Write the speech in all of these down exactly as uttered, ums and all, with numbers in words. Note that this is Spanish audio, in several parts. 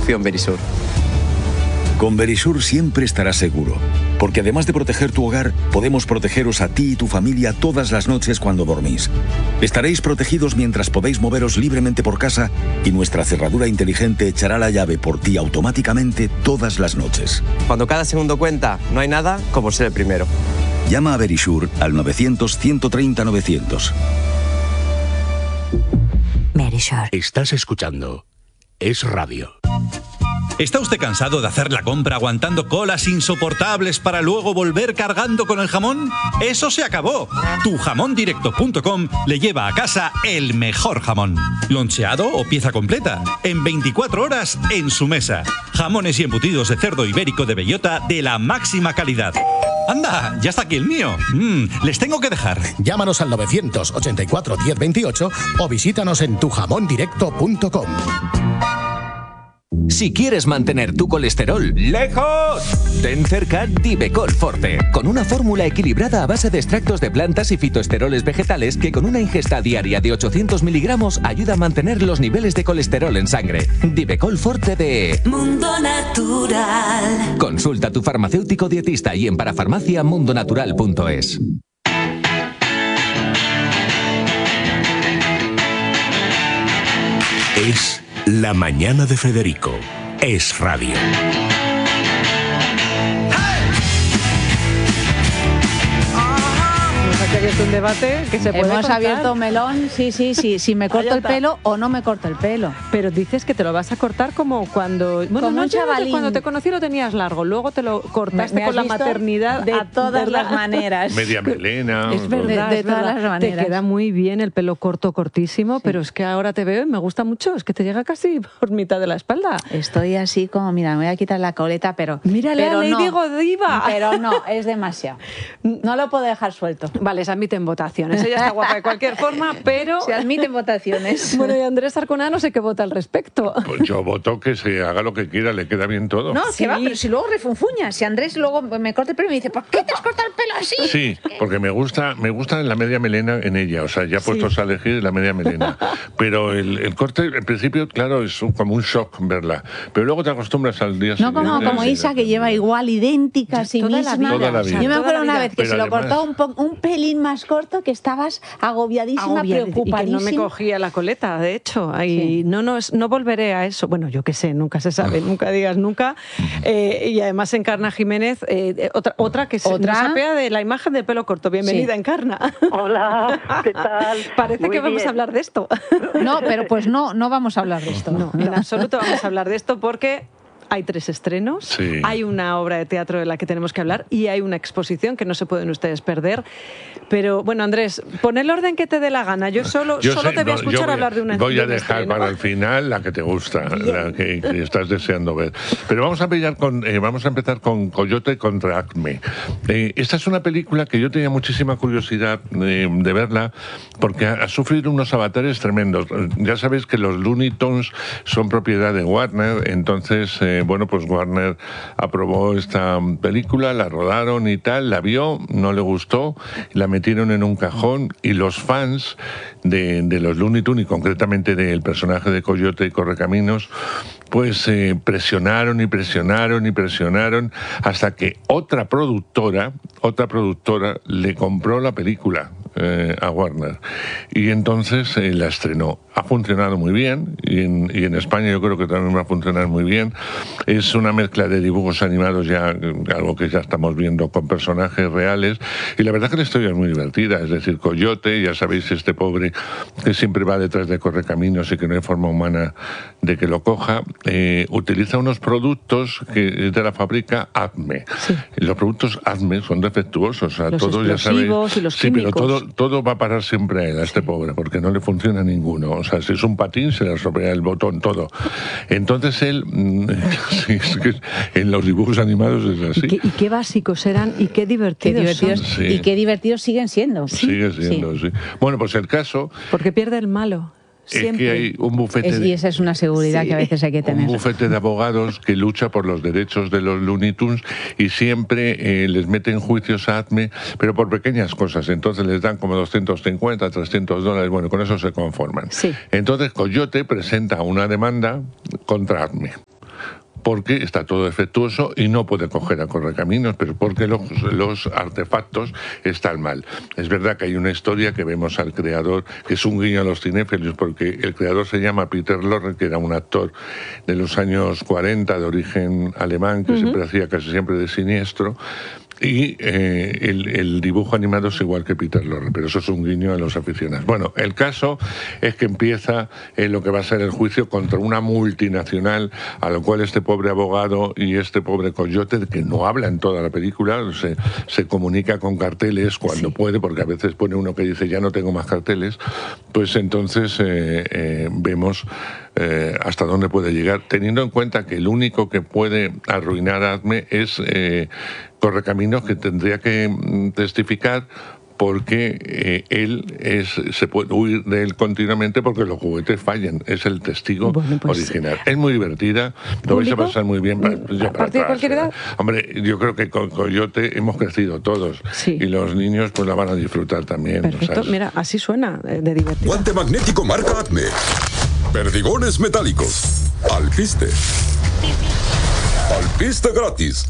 opción Verisur. Con Verisur siempre estarás seguro, porque además de proteger tu hogar, podemos protegeros a ti y tu familia todas las noches cuando dormís. Estaréis protegidos mientras podéis moveros libremente por casa y nuestra cerradura inteligente echará la llave por ti automáticamente todas las noches. Cuando cada segundo cuenta, no hay nada como ser el primero. Llama a Verisur al novecientos, ciento treinta, novecientos. Verisur. Estás escuchando Es Radio. ¿Está usted cansado de hacer la compra aguantando colas insoportables para luego volver cargando con el jamón? ¡Eso se acabó! tu jamón directo punto com le lleva a casa el mejor jamón. Loncheado o pieza completa, en veinticuatro horas en su mesa. Jamones y embutidos de cerdo ibérico de bellota de la máxima calidad. ¡Anda! ¡Ya está aquí el mío! Mm, les tengo que dejar. Llámanos al novecientos ochenta y cuatro diez veintiocho o visítanos en tu jamón directo punto com. Si quieres mantener tu colesterol lejos, ten cerca Divecol Forte, con una fórmula equilibrada a base de extractos de plantas y fitoesteroles vegetales que con una ingesta diaria de ochocientos miligramos ayuda a mantener los niveles de colesterol en sangre. Divecol Forte de Mundo Natural. Consulta a tu farmacéutico dietista y en parafarmacia mundonatural punto es. Es La Mañana de Federico. Es Radio. Es un debate que se puede Hemos contar. abierto melón, sí, sí, sí, si me corto el pelo o no me corto el pelo. Pero dices que te lo vas a cortar como cuando... Bueno, Como no un sé, chavalín. cuando te conocí lo tenías largo, luego te lo cortaste Me- me con la has visto maternidad. de a- todas ¿verdad? las maneras. Media melena. Es verdad, De- de es todas verdad. las maneras. Te queda muy bien el pelo corto, cortísimo, pero es que ahora te veo y me gusta mucho, es que te llega casi por mitad de la espalda. Estoy así como, mira, me voy a quitar la coleta, pero... Mírale pero a Lady no, Godiva. Pero no, es demasiado. No lo puedo dejar suelto. Vale, se admiten votaciones. Ella está guapa de cualquier forma, pero... Se admiten votaciones. Bueno, y Andrés Arconada no sé qué vota al respecto. Pues yo voto que se haga lo que quiera, le queda bien todo. No, Sí. que va, pero si luego refunfuña. Si Andrés luego me corta el pelo y me dice, ¿por qué te has cortado el pelo así? Sí, porque me gusta, me gusta la media melena en ella, o sea, ya puestos a elegir la media melena. Pero el, el corte, al principio, claro, es un- como un shock verla. Pero luego te acostumbras al día No siguiente. como, como Sí. Isa, que lleva igual, idéntica a sí Toda la misma. vida. Toda la vida. Yo me Toda acuerdo la una vida. vez que Pero se lo además- cortaba un, po- un pelín más corto, que estabas agobiadísima, Agobiada, y que preocupadísima. no me cogía la coleta, de hecho. Y Sí. no, no, es- no volveré a eso. Bueno, yo qué sé, nunca se sabe, nunca digas nunca. Eh, y además Encarna Jiménez, eh, otra, otra que se ¿Otra? nos apea de la imagen del pelo corto. Bienvenida, Sí. Encarna. Hola, ¿qué tal? Parece Muy que vamos bien. a hablar de esto. No, pero pues no, no vamos a hablar de esto. No, en absoluto vamos a hablar de esto porque hay tres estrenos, Sí. hay una obra de teatro de la que tenemos que hablar y hay una exposición que no se pueden ustedes perder. Pero bueno, Andrés, pon el orden que te dé la gana. Yo solo, Yo solo sé, te voy a no, yo escuchar voy hablar de una Voy de a un dejar estreno. para el final la que te gusta, la que, que estás deseando ver. Pero vamos a, pillar con, eh, vamos a empezar con Coyote contra Acme. Eh, esta es una película que yo tenía muchísima curiosidad eh, de verla porque ha, ha sufrido unos avatares tremendos. Ya sabéis que los Looney Tunes son propiedad de Warner, entonces, eh, bueno, pues Warner aprobó esta película, la rodaron y tal, la vio, no le gustó, la metieron en un cajón y los fans de, de los Looney Tunes y concretamente del personaje de Coyote y Correcaminos, pues eh, presionaron y presionaron y presionaron hasta que otra productora, otra productora le compró la película eh, a Warner y entonces eh, la estrenó. Ha funcionado muy bien y en, y en España yo creo que también va a funcionar muy bien. Es una mezcla de dibujos animados, ya algo que ya estamos viendo con personajes reales y la verdad que la historia es muy divertida, es decir, Coyote, ya sabéis, este pobre que siempre va detrás de Correcaminos y que no hay forma humana de que lo coja, eh, utiliza unos productos que es de la fábrica Acme. Sí. Los productos Acme son defectuosos, o sea, Los todos ya sabéis. explosivos y los sí, pero químicos. todo, todo va a parar siempre a él, a este pobre, porque no le funciona ninguno. O sea, si es un patín, se le estropea el botón, todo. Entonces él, mm, sí, es que en los dibujos animados es así. ¿Y, qué, y qué básicos eran y qué Qué divertidos, divertidos, son. Sí. y qué divertidos siguen siendo. Sigue siendo, sí. Bueno, pues el caso Porque pierde el malo. es Siempre. que hay un bufete Es- de- y esa es una seguridad Sí. que a veces hay que un tener. bufete de abogados que lucha por los derechos de los Looney Tunes y siempre eh, les meten juicios a Acme, pero por pequeñas cosas. Entonces les dan como doscientos cincuenta, trescientos dólares. Bueno, con eso se conforman. Sí. Entonces Coyote presenta una demanda contra Acme. porque está todo defectuoso y no puede coger a correcaminos, pero porque los, los artefactos están mal. Es verdad que hay una historia que vemos al creador, que es un guiño a los cinéfilos, porque el creador se llama Peter Lorre, que era un actor de los años cuarenta, de origen alemán, que uh-huh. siempre hacía casi siempre de siniestro. Y eh, el, el dibujo animado es igual que Peter Lorre, pero eso es un guiño a los aficionados. Bueno, el caso es que empieza eh, lo que va a ser el juicio contra una multinacional, a lo cual este pobre abogado y este pobre Coyote, que no habla en toda la película, se, se comunica con carteles cuando sí. puede, porque a veces pone uno que dice ya no tengo más carteles, pues entonces eh, eh, vemos eh, hasta dónde puede llegar, teniendo en cuenta que el único que puede arruinar a ACME es eh, Correcaminos, que tendría que testificar porque eh, él es, se puede huir de él continuamente porque los juguetes fallan. Es el testigo bueno, pues, original. Es muy divertida, lo vais a pasar muy bien. Para, ya ¿A para partir atrás, de cualquier edad? Hombre, yo creo que con Coyote hemos crecido todos sí. y los niños pues la van a disfrutar también. Perfecto, ¿sabes? Mira, así suena de divertido. Guante magnético marca ACME. Perdigones metálicos. Alpiste. Alpiste gratis.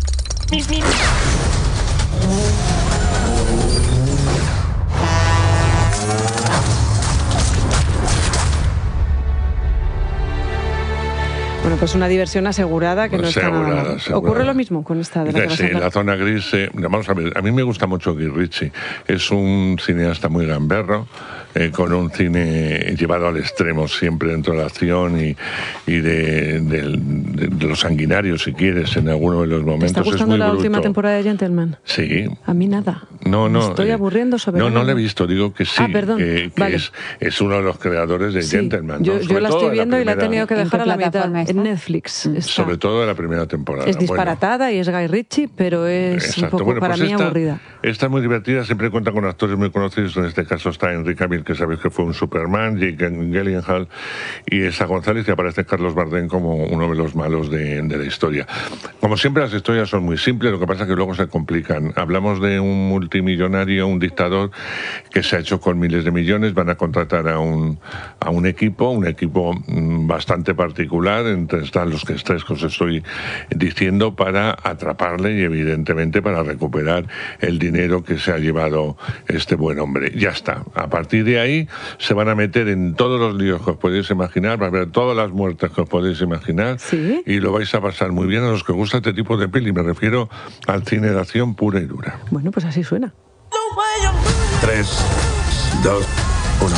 Bueno, pues una diversión asegurada que pues no está nada mal. Asegurada. ¿Ocurre lo mismo con esta de la que Sí, la zona gris, eh, vamos a ver, a mí me gusta mucho Guy Ritchie. Es un cineasta muy gamberro, eh, con un cine llevado al extremo, siempre dentro de la acción y, y de, de, de, de los sanguinarios, si quieres, en alguno de los momentos. ¿Te está gustando es muy la bruto. última temporada de Gentleman? Sí. A mí nada. No, no. Me estoy eh, aburriendo sobre No, no la he visto, digo que sí. Ah, perdón. Eh, que vale. es, es uno de los creadores de sí. Gentleman. Yo, ¿no? yo la estoy viendo la y la he primera, tenido que dejar a la mitad en Netflix. Está. Sobre todo de la primera temporada. Es disparatada bueno. y es Guy Ritchie, pero es Exacto. un poco bueno, para pues mí esta, aburrida. Esta es muy divertida, siempre cuenta con actores muy conocidos. En este caso está Henry Cavill, que sabéis que fue un Superman, Jake Gyllenhaal, y esa González, y aparece Carlos Bardem como uno de los malos de, de la historia. Como siempre, las historias son muy simples, lo que pasa es que luego se complican. Hablamos de un multimillonario, un dictador que se ha hecho con miles de millones. Van a contratar a un, a un equipo, un equipo bastante particular, entre están los que estés que os estoy diciendo, para atraparle y evidentemente para recuperar el dinero que se ha llevado este buen hombre. Ya está. A partir de ahí se van a meter en todos los líos que os podéis imaginar, va a haber todas las muertes que os podéis imaginar. ¿Sí? Y lo vais a pasar muy bien a los que os gusta este tipo de peli. Me refiero al cine de acción pura y dura. Bueno, pues así suena. Tres, dos, uno.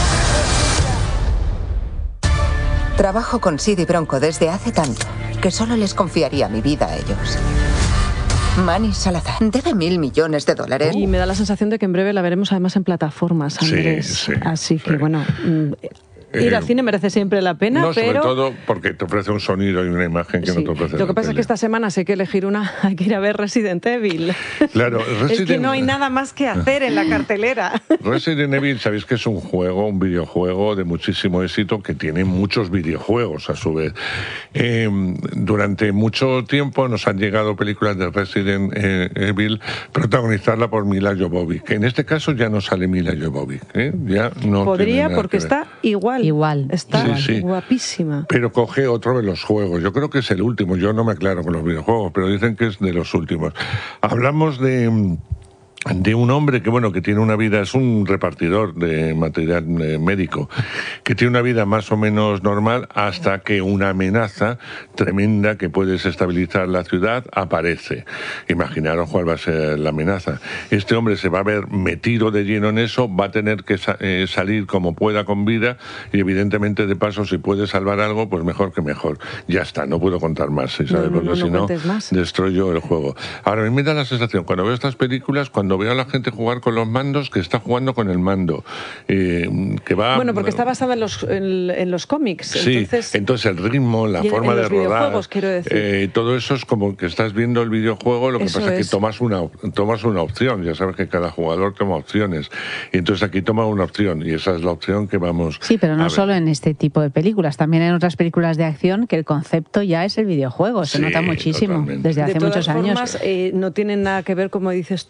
Trabajo con Sid y Bronco desde hace tanto que solo les confiaría mi vida a ellos. Manny Salazar debe mil millones de dólares. Y me da la sensación de que en breve la veremos además en plataformas, Andrés. Sí, sí, Así que sí. bueno... Ir al cine merece siempre la pena, no, pero... sobre todo porque te ofrece un sonido y una imagen que sí. no te ofrece. Lo que pasa tele. es que esta semana sé que elegir una, hay que ir a ver Resident Evil. Claro, Resident... Es que no hay nada más que hacer en la cartelera. Resident Evil, sabéis que es un juego, un videojuego de muchísimo éxito que tiene muchos videojuegos a su vez. Eh, durante mucho tiempo nos han llegado películas de Resident Evil protagonizarla por Mila Jovovich, que en este caso ya no sale Mila Jovovich. ¿eh? Ya no podría porque está igual. Igual. Está sí, sí. guapísima. Pero coge otro de los juegos. Yo creo que es el último. Yo no me aclaro con los videojuegos, pero dicen que es de los últimos. Hablamos de... de un hombre que, bueno, que tiene una vida, es un repartidor de material eh, médico, que tiene una vida más o menos normal hasta que una amenaza tremenda que puede desestabilizar la ciudad aparece. Imaginaros cuál va a ser la amenaza. Este hombre se va a ver metido de lleno en eso, va a tener que sa eh, salir como pueda con vida y evidentemente de paso si puede salvar algo, pues mejor que mejor. Ya está, no puedo contar más, ¿sabes? No, no, porque no, si no, no destruyo el juego. Ahora, a mí me da la sensación, cuando veo estas películas, cuando veo a la gente jugar con los mandos, que está jugando con el mando, eh, que va... Bueno, porque está basada en los, en, en los cómics. Sí, entonces, entonces el ritmo, la forma en de los rodar, videojuegos, quiero decir. Eh, todo eso es como que estás viendo el videojuego, lo que eso pasa es es que tomas una, tomas una opción, ya sabes que cada jugador toma opciones, y entonces aquí toma una opción, y esa es la opción que vamos Sí, pero no a solo ver. en este tipo de películas, también en otras películas de acción que el concepto ya es el videojuego, se Sí, nota muchísimo totalmente. desde hace de todas muchos formas, años. Eh, no tienen nada que ver, como dices tú, con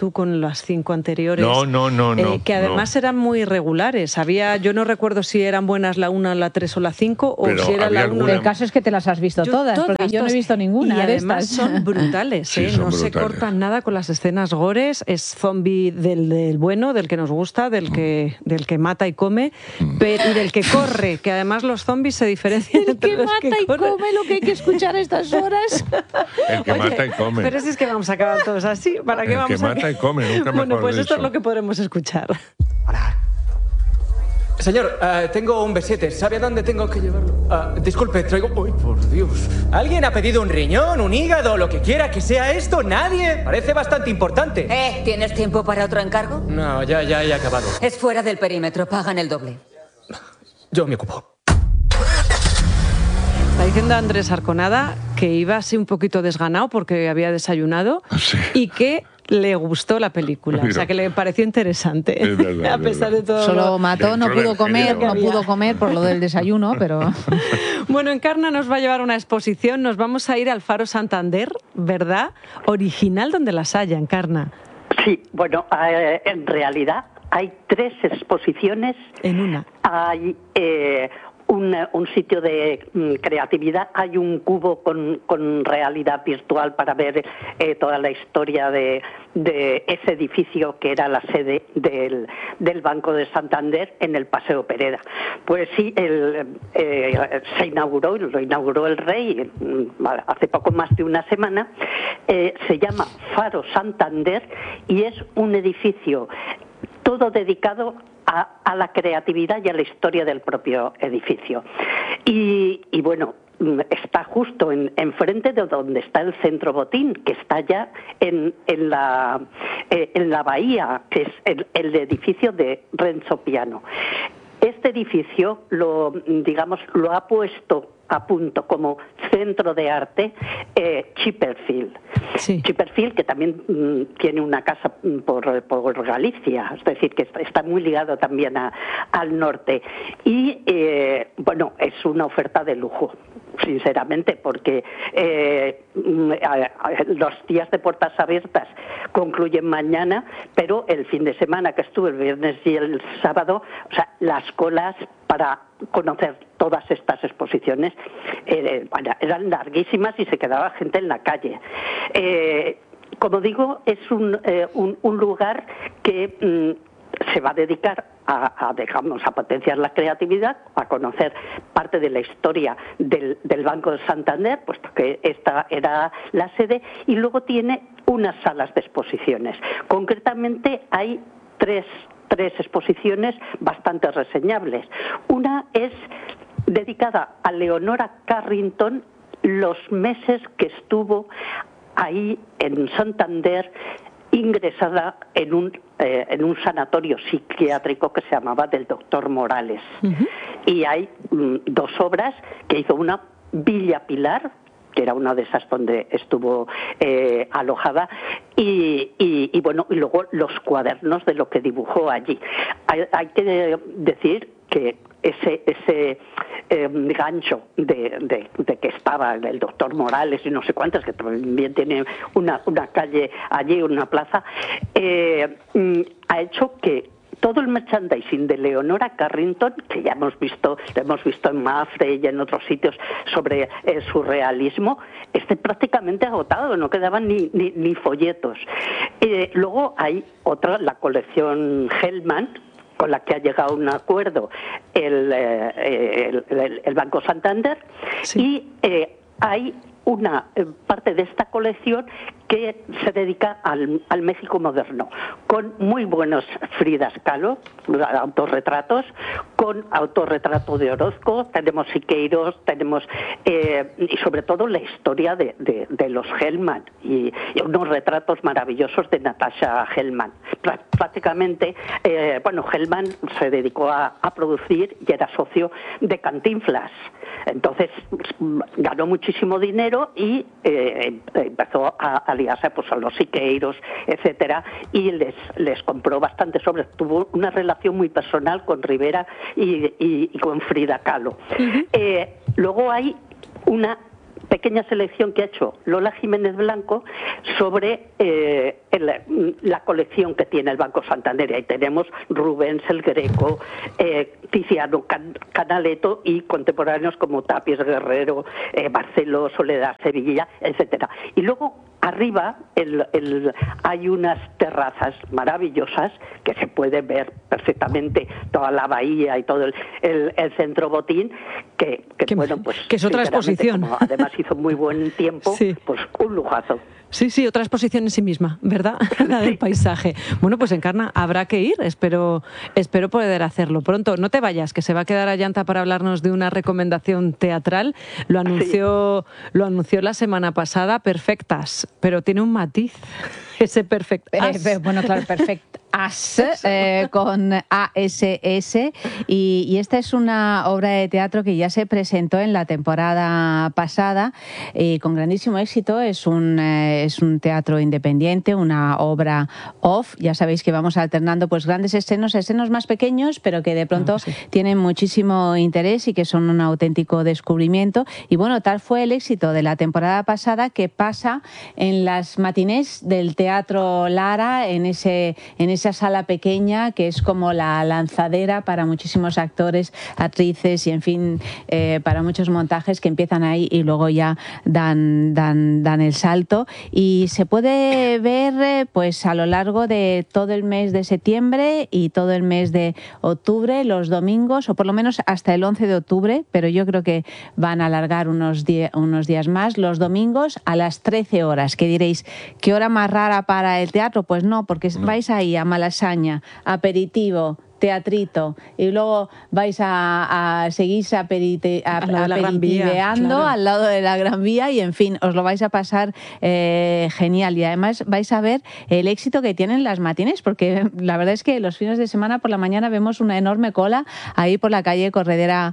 las cinco anteriores. No, no, no, no. Eh, que además no. eran muy regulares. Había, yo no recuerdo si eran buenas la una, la tres o la cinco, o Pero si era la alguna... una. El caso es que te las has visto Yo todas, todas, porque yo no he visto ninguna y de además estas. son brutales, Sí, ¿eh? son no se brutales. cortan nada con las escenas gores. Es zombie del, del bueno, del que nos gusta, del que, del que mata y come, pero, y del que corre, que además los zombies se diferencian El entre que los mata que y corren. come lo que hay que escuchar a estas horas. El que Oye, mata y come. Pero si es que vamos a acabar todos así, ¿para qué El vamos que a mata y come, nunca Bueno, mejor pues esto dicho. es lo que podremos escuchar. Señor, eh, tengo un B siete. ¿Sabe a dónde tengo que llevarlo? Ah, disculpe, traigo... ¡Uy, por Dios! ¿Alguien ha pedido un riñón, un hígado, lo que quiera que sea esto? ¿Nadie? Parece bastante importante. Eh, ¿tienes tiempo para otro encargo? No, ya, ya he acabado. Es fuera del perímetro, pagan el doble. Yo me ocupo. Está diciendo Andrés Arconada que iba así un poquito desganado porque había desayunado y que le gustó la película, o sea que le pareció interesante. Es verdad, a pesar de todo. Solo lo- mató, no Dentro pudo del comer, género. no pudo comer por lo del desayuno, pero... Bueno, Encarna nos va a llevar a una exposición, nos vamos a ir al Faro Santander, ¿verdad? Original donde las haya, Encarna. Sí, bueno, eh, en realidad hay tres exposiciones. En una. Hay eh, un, un sitio de mm, creatividad, hay un cubo con, con realidad virtual para ver eh, toda la historia de, de ese edificio que era la sede del, del Banco de Santander en el Paseo Pereda. Pues sí, el, eh, se inauguró, lo inauguró el rey mm, hace poco más de una semana. Eh, se llama Faro Santander y es un edificio todo dedicado a, a la creatividad y a la historia del propio edificio. Y, y bueno, está justo en, enfrente de donde está el Centro Botín, que está ya en, en, la, eh, en la bahía, que es el, el edificio de Renzo Piano. Este edificio lo, digamos, lo ha puesto a punto como centro de arte eh, Chipperfield. Sí. Chipperfield, que también mm, tiene una casa mm, por, por Galicia, es decir, que está, está muy ligado también a, al norte. Y, eh, bueno, es una oferta de lujo, sinceramente, porque eh, los días de puertas abiertas concluyen mañana, pero el fin de semana que estuve, el viernes y el sábado, o sea, las colas para conocer todas estas exposiciones eh, eran larguísimas y se quedaba gente en la calle. Eh, como digo, es un, eh, un, un lugar que mm, se va a dedicar a, a, digamos, a potenciar la creatividad, a conocer parte de la historia del, del Banco de Santander, puesto que esta era la sede, y luego tiene unas salas de exposiciones. Concretamente hay tres tres exposiciones bastante reseñables. Una es dedicada a Leonora Carrington, los meses que estuvo ahí en Santander ingresada en un eh, en un sanatorio psiquiátrico que se llamaba del doctor Morales. Uh-huh. Y hay mm, dos obras que hizo, una Villa Pilar, que era una de esas donde estuvo eh, alojada, y, y, y bueno, y luego los cuadernos de lo que dibujó allí. Hay, hay que decir que ese ese eh, gancho de, de, de que estaba el doctor Morales y no sé cuántas, que también tiene una, una calle allí, una plaza, eh, ha hecho que todo el merchandising de Leonora Carrington, que ya hemos visto, lo hemos visto en Mafre y en otros sitios sobre el surrealismo, esté prácticamente agotado, no quedaban ni, ni, ni folletos. Eh, luego hay otra, la colección Hellman, con la que ha llegado a un acuerdo el, eh, el, el, el Banco Santander, sí. Y eh, hay una parte de esta colección que se dedica al, al México moderno, con muy buenos Fridas Kahlo, autorretratos, con autorretrato de Orozco, tenemos Siqueiros, tenemos eh, y sobre todo la historia de, de, de los Hellman y, y unos retratos maravillosos de Natasha Hellman. Prá, prácticamente, eh, bueno, Hellman se dedicó a, a producir y era socio de Cantinflas. Entonces ganó muchísimo dinero y eh, empezó a aliarse pues, a los Siqueiros, etcétera, y les, les compró bastante sobres. Tuvo una relación muy personal con Rivera y, y, y con Frida Kahlo. Uh-huh. Eh, luego hay una pequeña selección que ha hecho Lola Jiménez Blanco sobre eh, el, la colección que tiene el Banco Santander. Ahí tenemos Rubens, El Greco, eh, Tiziano, Can, Canaletto y contemporáneos como Tapies, Guerrero, eh, Barceló, Soledad, Sevilla, etcétera. Y luego arriba el, el, hay unas terrazas maravillosas que se puede ver perfectamente toda la bahía y todo el, el, el centro Botín, que, que, que bueno, pues que es otra exposición. Como además hizo muy buen tiempo, sí. Pues un lujazo. Sí, sí, otra exposición en sí misma, ¿verdad? La del paisaje. Bueno, pues Encarna, habrá que ir, espero, espero poder hacerlo pronto. No te vayas, que se va a quedar Ayanta para hablarnos de una recomendación teatral. Lo anunció, sí. lo anunció la semana pasada, Perfectas, pero tiene un matiz, ese Perfectas. Eh, bueno, claro, Perfectas. As, eh, con A S S, y, y esta es una obra de teatro que ya se presentó en la temporada pasada y con grandísimo éxito. Es un, eh, es un teatro independiente, una obra off. Ya sabéis que vamos alternando pues grandes estrenos, estrenos más pequeños, pero que de pronto ah, sí. tienen muchísimo interés y que son un auténtico descubrimiento. Y bueno, tal fue el éxito de la temporada pasada que pasa en las matinés del Teatro Lara, en ese, en ese esa sala pequeña que es como la lanzadera para muchísimos actores, actrices y en fin, eh, para muchos montajes que empiezan ahí y luego ya dan, dan, dan el salto. Y se puede ver eh, pues a lo largo de todo el mes de septiembre y todo el mes de octubre, los domingos, o por lo menos hasta el once de octubre, pero yo creo que van a alargar unos, die- unos días más, los domingos a las trece horas. Que diréis, ¿qué hora más rara para el teatro? Pues no, porque no. vais ahí a Malasaña, aperitivo, teatrito, y luego vais a, a seguir aperite, a, al aperitiveando claro. al lado de la Gran Vía y en fin, os lo vais a pasar eh, genial, y además vais a ver el éxito que tienen las matines, porque la verdad es que los fines de semana por la mañana vemos una enorme cola ahí por la calle Corredera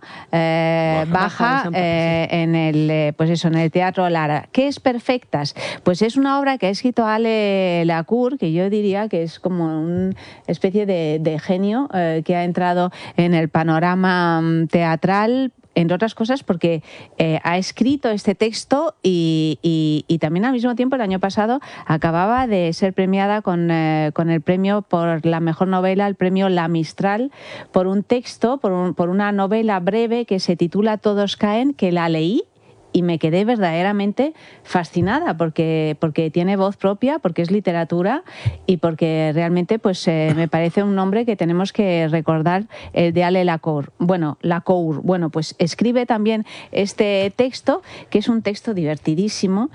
eh, Baja, Baja eh, en el eh, pues eso, en el Teatro Lara. ¿Qué es Perfectas? Pues es una obra que ha escrito Ale Lacour, que yo diría que es como una especie de, de genio que ha entrado en el panorama teatral, entre otras cosas porque eh, ha escrito este texto y, y, y también al mismo tiempo el año pasado acababa de ser premiada con, eh, con el premio por la mejor novela, el premio La Mistral, por un texto, por, un, por una novela breve que se titula Todos caen, que la leí y me quedé verdaderamente fascinada porque, porque tiene voz propia, porque es literatura y porque realmente pues, eh, me parece un nombre que tenemos que recordar, el de Ale Lacour. Bueno, Lacour, bueno, pues escribe también este texto, que es un texto divertidísimo,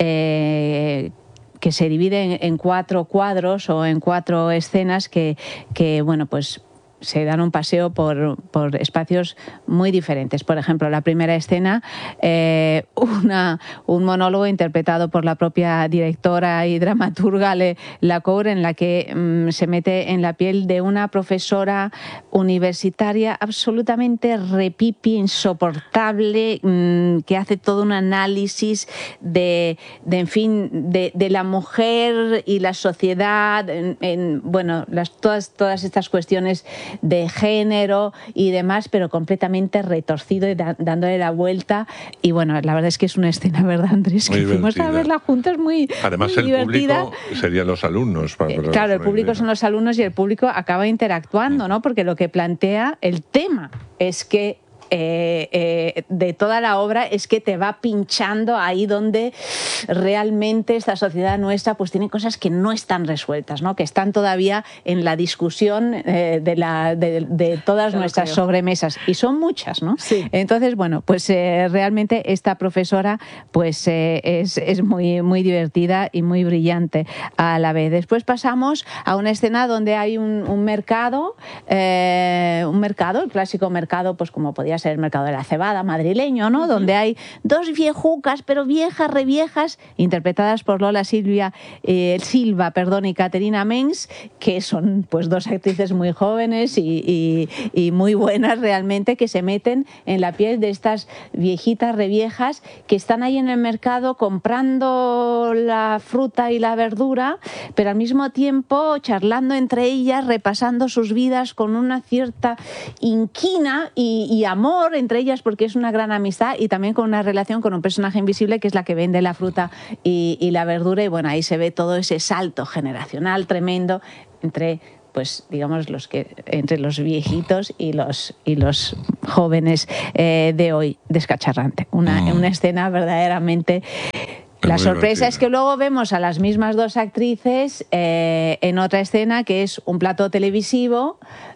eh, que se divide en, en cuatro cuadros o en cuatro escenas que, que bueno, pues se dan un paseo por, por espacios muy diferentes. Por ejemplo, la primera escena, eh, una, un monólogo interpretado por la propia directora y dramaturga Ale Lacour, en la que mmm, se mete en la piel de una profesora universitaria absolutamente repipi, insoportable, mmm, que hace todo un análisis de, de en fin, de, de la mujer y la sociedad, en, en, bueno, las, todas, todas estas cuestiones de género y demás, pero completamente retorcido y da, dándole la vuelta. Y bueno, la verdad es que es una escena, ¿verdad, Andrés? Muy que fuimos divertida. A verla juntos, muy Además, muy el divertida. Público serían los alumnos. Para eh, claro, el público son los alumnos y el público acaba interactuando, ¿no? Porque lo que plantea el tema es que Eh, eh, de toda la obra es que te va pinchando ahí donde realmente esta sociedad nuestra pues tiene cosas que no están resueltas, ¿no? Que están todavía en la discusión eh, de, la, de, de todas claro, nuestras creo. sobremesas, y son muchas, ¿no? Sí. Entonces, bueno, pues eh, realmente esta profesora pues eh, es, es muy, muy divertida y muy brillante a la vez. Después pasamos a una escena donde hay un, un mercado, eh, un mercado, el clásico mercado, pues como podía ser el mercado de la cebada madrileño, ¿no? Uh-huh. Donde hay dos viejucas, pero viejas, reviejas, interpretadas por Lola Silvia, eh, Silva, perdón, y Caterina Mengs, que son pues dos actrices muy jóvenes y, y, y muy buenas realmente, que se meten en la piel de estas viejitas reviejas que están ahí en el mercado comprando la fruta y la verdura, pero al mismo tiempo charlando entre ellas, repasando sus vidas con una cierta inquina y, y amor amor entre ellas porque es una gran amistad y también con una relación con un personaje invisible que es la que vende la fruta y, y la verdura y bueno, ahí se ve todo ese salto generacional tremendo entre pues digamos los que entre los viejitos y los y los jóvenes eh, de hoy. Descacharrante, una, mm. una escena verdaderamente. La sorpresa es que luego vemos a las mismas dos actrices eh, en otra escena que es un plató televisivo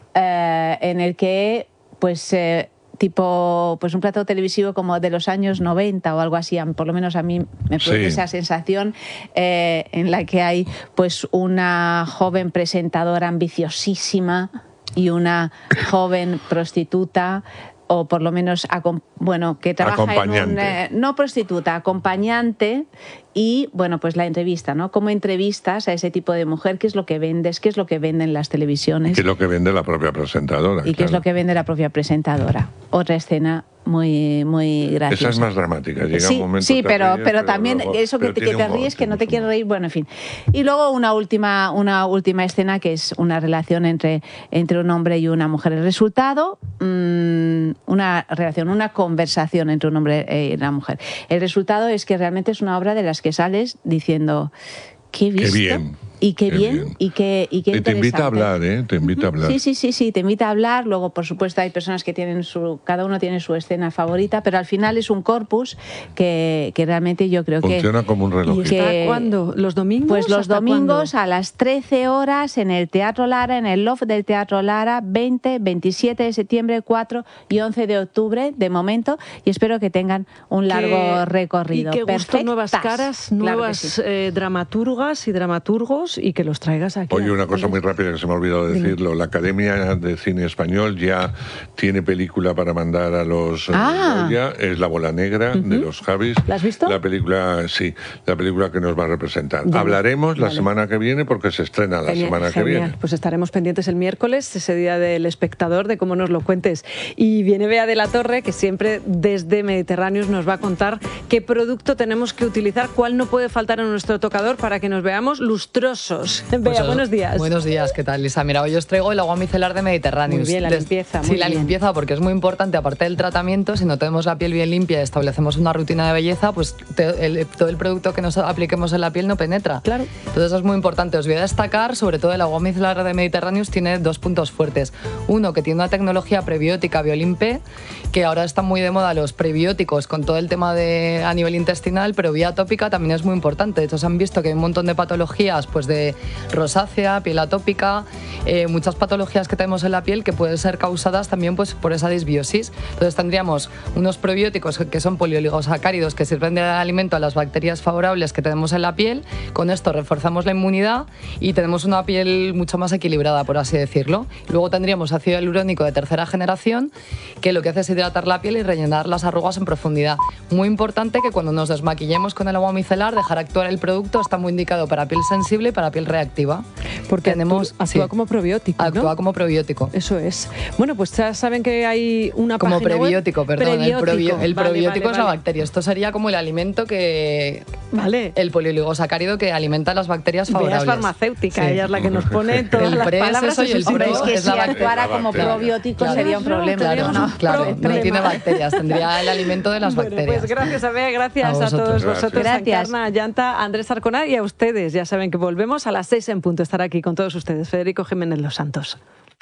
eh, en el que pues eh, tipo pues un plató televisivo como de los años noventa o algo así, por lo menos a mí me produce sí. esa sensación eh, en la que hay pues una joven presentadora ambiciosísima y una joven prostituta o por lo menos bueno que trabaja en un eh, no prostituta, acompañante y bueno pues la entrevista, ¿no? Cómo entrevistas a ese tipo de mujer, qué es lo que vendes, qué es lo que venden las televisiones. ¿Qué es lo que vende la propia presentadora? Y qué claro. es lo que vende la propia presentadora. Otra escena muy muy graciosa. Esa es más dramática, llega sí, un momento sí, pero, ríes, pero pero también luego, eso que, pero te, que te humor, ríes, que no te humor. quieres reír, bueno, en fin. Y luego una última, una última escena que es una relación entre, entre un hombre y una mujer. El resultado, mmm, una relación, una conversación entre un hombre y una mujer. El resultado es que realmente es una obra de las que sales diciendo, qué visto. Qué bien. Y qué, qué bien, bien, y qué, y qué y te invita a interesante. hablar, ¿eh? Te invita a hablar. Sí, sí, sí, sí, te invita a hablar. Luego, por supuesto, hay personas que tienen su... Cada uno tiene su escena favorita, pero al final es un corpus que, que realmente yo creo Funciona que... Funciona como un reloj. ¿Y hasta cuándo? ¿Los domingos? Pues los domingos cuándo? a las trece horas en el Teatro Lara, en el loft del Teatro Lara, veinte, veintisiete de septiembre, cuatro y once de octubre, de momento, y espero que tengan un largo que, recorrido. Y que gusten nuevas caras, claro nuevas sí. eh, dramaturgas y dramaturgos y que los traigas aquí. Oye, una cosa muy rápida que se me ha olvidado decirlo. La Academia de Cine Español ya tiene película para mandar a los ah. Goya. Es La Bola Negra uh-huh. de los Javis. ¿La has visto? La película, sí, la película que nos va a representar. Ya. Hablaremos Vale. la semana que viene porque se estrena la Genial, semana genial. que viene. Pues estaremos pendientes el miércoles, ese día del espectador, de cómo nos lo cuentes. Y viene Bea de la Torre, que siempre desde Mediterráneos nos va a contar qué producto tenemos que utilizar, cuál no puede faltar en nuestro tocador para que nos veamos lustrosos. Bea, pues, buenos días. Buenos días, ¿qué tal, Lisa? Mira, hoy os traigo el agua micelar de Mediterráneos. Muy bien, la limpieza. Sí, muy la bien. limpieza, porque es muy importante, aparte del tratamiento, si no tenemos la piel bien limpia y establecemos una rutina de belleza, pues te, el, todo el producto que nos apliquemos en la piel no penetra. Claro. Entonces eso es muy importante. Os voy a destacar, sobre todo el agua micelar de Mediterráneos tiene dos puntos fuertes. Uno, que tiene una tecnología prebiótica Biolin P, que ahora está muy de moda los prebióticos con todo el tema de a nivel intestinal, pero vía tópica también es muy importante. De hecho, se han visto que hay un montón de patologías pues de rosácea, piel atópica, eh, muchas patologías que tenemos en la piel que pueden ser causadas también pues, por esa disbiosis. Entonces tendríamos unos prebióticos que son polioligosacáridos que sirven de alimento a las bacterias favorables que tenemos en la piel. Con esto reforzamos la inmunidad y tenemos una piel mucho más equilibrada, por así decirlo. Luego tendríamos ácido hialurónico de tercera generación, que lo que hace es hidratar la piel y rellenar las arrugas en profundidad. Muy importante que cuando nos desmaquillemos con el agua micelar, dejar actuar el producto. Está muy indicado para piel sensible y para piel reactiva. Porque tenemos, actúa sí, como probiótico, ¿no? Actúa como probiótico. Eso es. Bueno, pues ya saben que hay una como página prebiótico, web. perdón. Prebiótico. El, probio, el vale, probiótico vale, es la vale. bacteria. Esto sería como el alimento que... Vale. El polioligosacárido que alimenta las bacterias favorables. Bea es farmacéutica, Sí. ella es la que nos pone todas El las pre es palabras eso y en el sus pro sitios. Es que es si la bacteria. actuara como Claro. probiótico Claro, sería un no, problema. Claro, Tenemos no, un claro, no problema. tiene bacterias, tendría el alimento de las Bueno, bacterias. pues gracias a Bea, gracias A a, vosotros. todos Gracias. vosotros, Gracias. Encarna, Yanta, Andrés Arconada y a ustedes. Ya saben que volvemos a las seis en punto. Estar aquí con todos ustedes. Federico Jiménez Los Santos.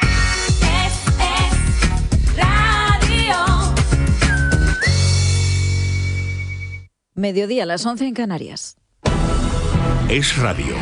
Mediodía a las once en Canarias. Es radio.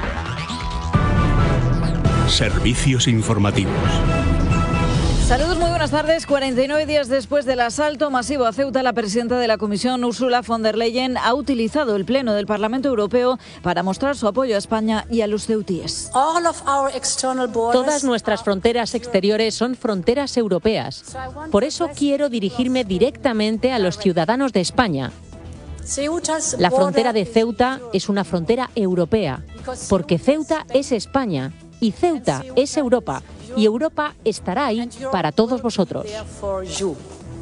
Servicios informativos. Saludos, muy buenas tardes. cuarenta y nueve días después del asalto masivo a Ceuta, la presidenta de la Comisión, Ursula von der Leyen, ha utilizado el Pleno del Parlamento Europeo para mostrar su apoyo a España y a los ceutíes. Todas nuestras fronteras exteriores son fronteras europeas. Por eso quiero dirigirme directamente a los ciudadanos de España. La frontera de Ceuta es una frontera europea, porque Ceuta es España y Ceuta es Europa, y Europa estará ahí para todos vosotros.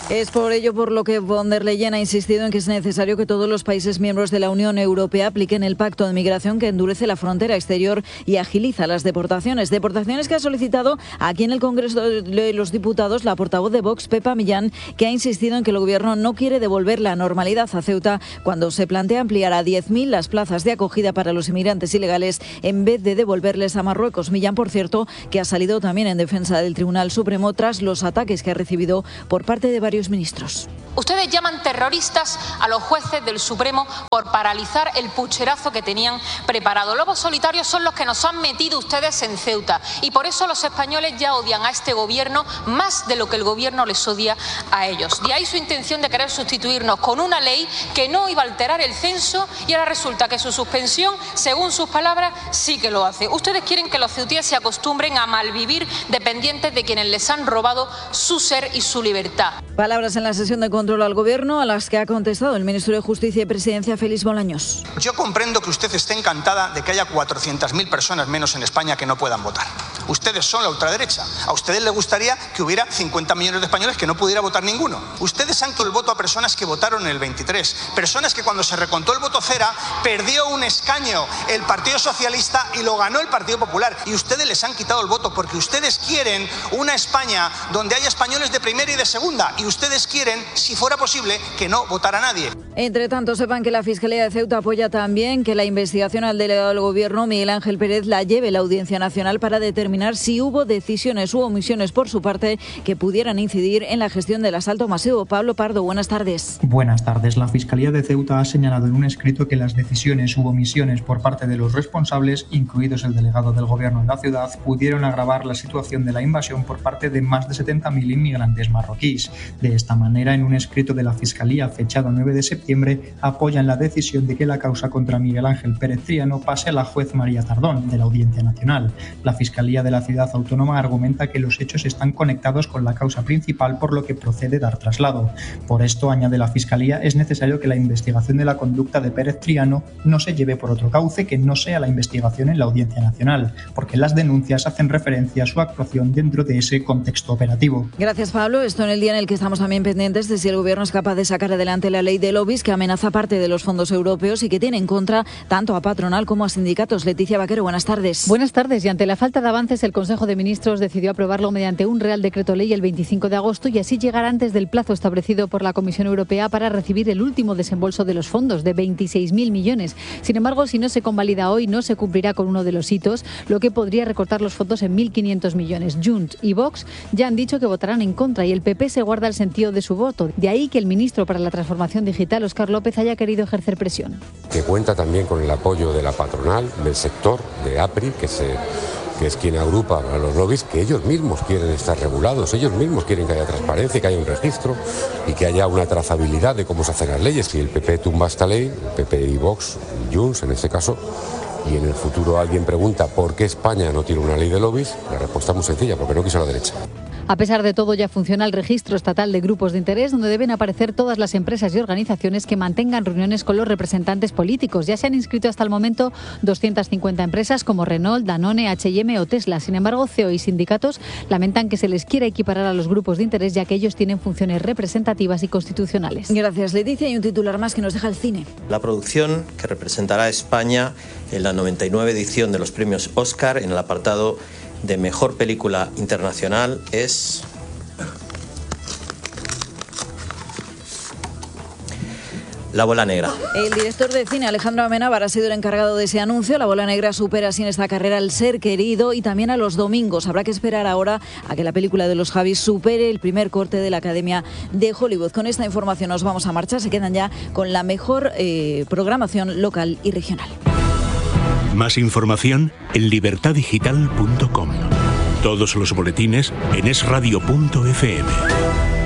Es por ello por lo que von der Leyen ha insistido en que es necesario que todos los países miembros de la Unión Europea apliquen el pacto de migración que endurece la frontera exterior y agiliza las deportaciones. Deportaciones que ha solicitado aquí en el Congreso de los Diputados la portavoz de Vox, Pepa Millán, que ha insistido en que el Gobierno no quiere devolver la normalidad a Ceuta cuando se plantea ampliar a diez mil las plazas de acogida para los inmigrantes ilegales en vez de devolverles a Marruecos. Millán, por cierto, que ha salido también en defensa del Tribunal Supremo tras los ataques que ha recibido por parte de varios ministros. Ustedes llaman terroristas a los jueces del Supremo por paralizar el pucherazo que tenían preparado. Lobos solitarios son los que nos han metido ustedes en Ceuta y por eso los españoles ya odian a este gobierno más de lo que el gobierno les odia a ellos. De ahí su intención de querer sustituirnos con una ley que no iba a alterar el censo y ahora resulta que su suspensión, según sus palabras, sí que lo hace. Ustedes quieren que los ceutíes se acostumbren a malvivir dependientes de quienes les han robado su ser y su libertad. Palabras en la sesión de control al Gobierno a las que ha contestado el ministro de Justicia y Presidencia, Félix Bolaños. Yo comprendo que usted esté encantada de que haya cuatrocientas mil personas menos en España que no puedan votar. Ustedes son la ultraderecha. A ustedes les gustaría que hubiera cincuenta millones de españoles que no pudiera votar ninguno. Ustedes han quitado el voto a personas que votaron en el veintitrés. Personas que cuando se recontó el voto cera perdió un escaño el Partido Socialista y lo ganó el Partido Popular. Y ustedes les han quitado el voto porque ustedes quieren una España donde haya españoles de primera y de segunda. Y ustedes quieren, si fuera posible, que no votara nadie. Entre tanto, sepan que la Fiscalía de Ceuta apoya también que la investigación al delegado del Gobierno, Miguel Ángel Pérez, la lleve la Audiencia Nacional para determinar si hubo decisiones u omisiones por su parte que pudieran incidir en la gestión del asalto masivo. Pablo Pardo, buenas tardes. Buenas tardes. La Fiscalía de Ceuta ha señalado en un escrito que las decisiones u omisiones por parte de los responsables, incluidos el delegado del Gobierno en la ciudad, pudieron agravar la situación de la invasión por parte de más de setenta mil inmigrantes marroquíes. De esta manera, en un escrito de la Fiscalía fechado nueve de septiembre, apoyan la decisión de que la causa contra Miguel Ángel Pérez Triano pase a la juez María Tardón, de la Audiencia Nacional. La Fiscalía de la Ciudad Autónoma argumenta que los hechos están conectados con la causa principal, por lo que procede dar traslado. Por esto, añade la Fiscalía, es necesario que la investigación de la conducta de Pérez Triano no se lleve por otro cauce que no sea la investigación en la Audiencia Nacional, porque las denuncias hacen referencia a su actuación dentro de ese contexto operativo. Gracias, Pablo. Esto en el día en el que estamos también pendientes de si el Gobierno es capaz de sacar adelante la ley de lobbies que amenaza parte de los fondos europeos y que tiene en contra tanto a patronal como a sindicatos. Leticia Vaquero, buenas tardes. Buenas tardes. Y ante la falta de avances, el Consejo de Ministros decidió aprobarlo mediante un Real Decreto Ley el veinticinco de agosto y así llegar antes del plazo establecido por la Comisión Europea para recibir el último desembolso de los fondos de veintiséis mil millones. Sin embargo, si no se convalida hoy, no se cumplirá con uno de los hitos, lo que podría recortar los fondos en mil quinientos millones. Junts y Vox ya han dicho que votarán en contra y el P P se guarda el sentido de su voto. De ahí que el ministro para la Transformación Digital, Óscar López, haya querido ejercer presión. Que cuenta también con el apoyo de la patronal, del sector, de APRI, que se... que es quien agrupa a los lobbies, que ellos mismos quieren estar regulados, ellos mismos quieren que haya transparencia, que haya un registro y que haya una trazabilidad de cómo se hacen las leyes. Si el P P tumba esta ley, el P P y Vox, Junts en este caso, y en el futuro alguien pregunta por qué España no tiene una ley de lobbies, la respuesta es muy sencilla, porque no quiso la derecha. A pesar de todo, ya funciona el registro estatal de grupos de interés, donde deben aparecer todas las empresas y organizaciones que mantengan reuniones con los representantes políticos. Ya se han inscrito hasta el momento doscientas cincuenta empresas como Renault, Danone, H y M o Tesla. Sin embargo, C E O y sindicatos lamentan que se les quiera equiparar a los grupos de interés, ya que ellos tienen funciones representativas y constitucionales. Gracias, Leticia. Y un titular más que nos deja el cine. La producción que representará a España en la noventa y nueve edición de los premios Oscar en el apartado de Mejor Película Internacional es La Bola Negra. El director de cine Alejandro Amenábar ha sido el encargado de ese anuncio. La Bola Negra supera así en esta carrera al Ser Querido y también a Los Domingos. Habrá que esperar ahora a que la película de los Javis supere el primer corte de la Academia de Hollywood. Con esta información nos vamos a marchar. Se quedan ya con la mejor eh, programación local y regional. Más información en libertad digital punto com. Todos los boletines en es radio punto efe eme.